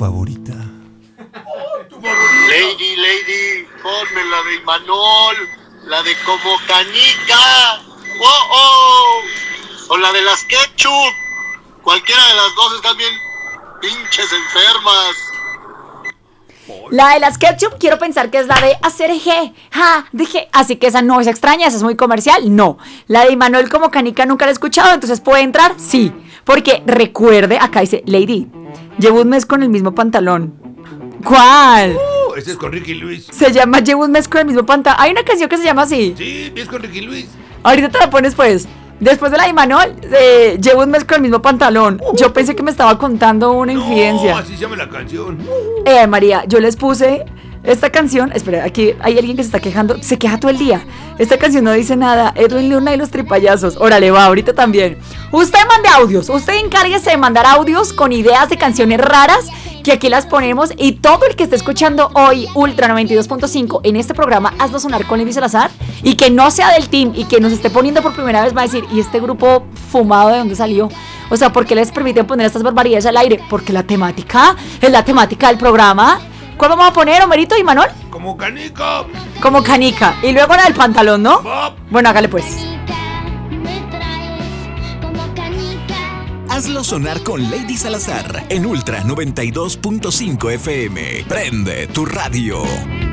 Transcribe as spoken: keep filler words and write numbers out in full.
favorita? Lady, lady, ponme la de Imanol, la de Como Canica, oh, oh, o la de las Ketchup. Cualquiera de las dos están bien pinches enfermas. La de las Ketchup quiero pensar que es la de hacer G, ja, dije, así que esa no es extraña, esa es muy comercial, no. La de Imanol Como Canica nunca la he escuchado, entonces ¿puede entrar? Sí, porque recuerde, acá dice, Lady, llevo un mes con el mismo pantalón. ¿Cuál? Uh, este es con Ricky Luis. Se llama Llevo un mes con el mismo pantalón. Hay una canción que se llama así. Sí, es con Ricky Luis. Ahorita te la pones pues. Después de la de Imanol, eh, llevo un mes con el mismo pantalón. Yo pensé que me estaba contando una infidencia. No, así se llama la canción. Eh, María, yo les puse esta canción. Espera, aquí hay alguien que se está quejando. Se queja todo el día. Esta canción no dice nada. Edwin Luna y los Tripayazos. Órale, va, ahorita también. Usted mande audios. Usted encárguese de mandar audios con ideas de canciones raras, que aquí las ponemos. Y todo el que esté escuchando hoy Ultra noventa y dos punto cinco en este programa, hazlo sonar con Lady Salazar. Y que no sea del team y que nos esté poniendo por primera vez, va a decir, ¿y este grupo fumado de dónde salió? O sea, ¿por qué les permiten poner estas barbaridades al aire? Porque la temática es la temática del programa. ¿Cuál vamos a poner, Homerito y Manol? Como Canica. Como Canica. Y luego la del pantalón, ¿no? Bob. Bueno, hágale pues. Hazlo sonar con Lady Salazar en Ultra noventa y dos punto cinco F M. Prende tu radio.